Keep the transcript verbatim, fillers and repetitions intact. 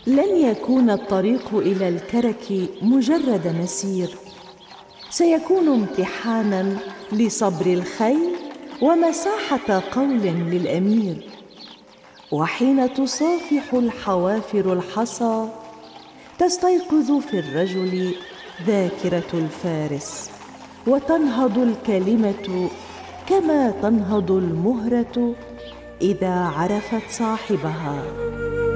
لن يكون الطريق إلى الكرك مجرد مسير، سيكون امتحاناً لصبر الخيل ومساحة قول للأمير. وحين تصافح الحوافر الحصى تستيقظ في الرجل ذاكرة الفارس، وتنهض الكلمة كما تنهض المهرة إذا عرفت صاحبها.